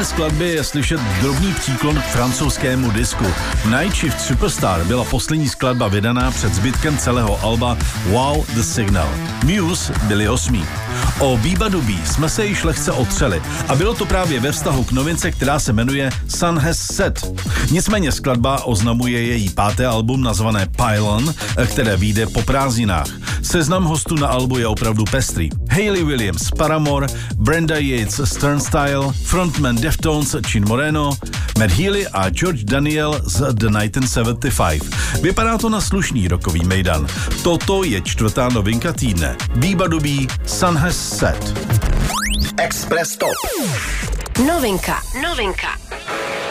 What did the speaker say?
téhle skladbě je slyšet drobný příklon k francouzskému disku. Night Shift Superstar byla poslední skladba vydaná před zbytkem celého alba Wow the Signal. Muse byli 8. O Beabadoobee jsme se již lehce otřeli a bylo to právě ve vztahu k novince, která se jmenuje Sun Has Set. Nicméně skladba oznamuje její 5. album nazvané Pylon, které vyjde po prázdninách. Seznam hostů na albu je opravdu pestrý. Hayley Williams, Paramore, Brenda Yates z Turnstile, frontman Deftones Chin Moreno, Matt Healy a George Daniel z The 1975. Vypadá to na slušný rockový mejdan. Toto je 4. novinka týdne. Beabadoobee, Sun Has Set. Express Top. Novinka.